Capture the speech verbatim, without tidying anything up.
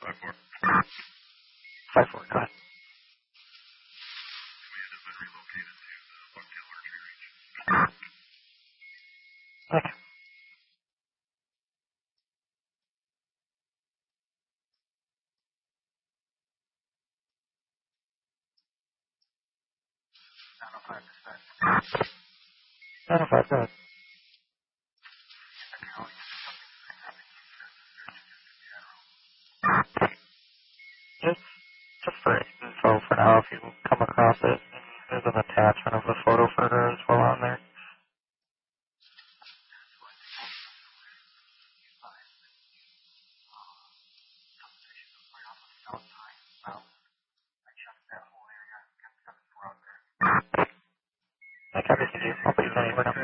Five four, go ahead. Okay. nine oh five, go ahead. Just, just for info for now, if you come across it, there's an attachment of the photo for her as well on there. I copy you. I'll put you on your number.